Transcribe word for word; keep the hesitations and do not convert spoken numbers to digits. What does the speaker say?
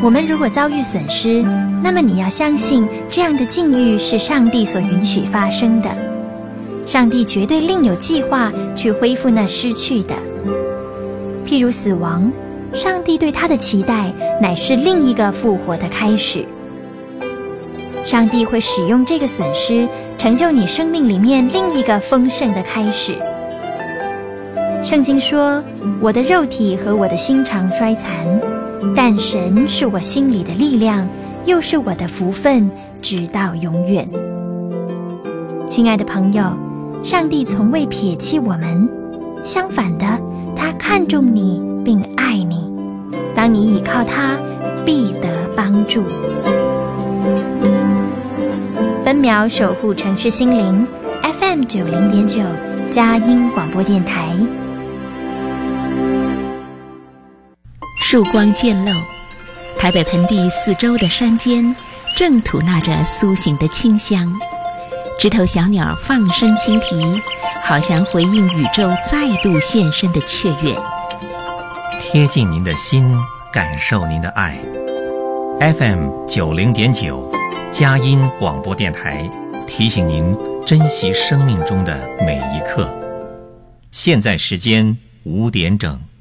我们如果遭遇损失，那么你要相信这样的境遇是上帝所允许发生的。上帝绝对另有计划去恢复那失去的。譬如死亡，上帝对他的期待乃是另一个复活的开始。上帝会使用这个损失，成就你生命里面另一个丰盛的开始。圣经说，我的肉体和我的心肠衰残，但神是我心里的力量，又是我的福分，直到永远。亲爱的朋友，上帝从未撇弃我们，相反的，他看重你并爱你。当你倚靠他，必得帮助。分秒守护城市心灵 F M 九零点九佳音广播电台。 曙光渐露，台北盆地四周的山间正吐纳着苏醒的清香，枝头小鸟放声轻啼，好像回应宇宙再度现身的雀跃。 贴近您的心，感受您的爱。F M 九零点九佳音广播电台提醒您珍惜生命中的每一刻。现在时间五点整。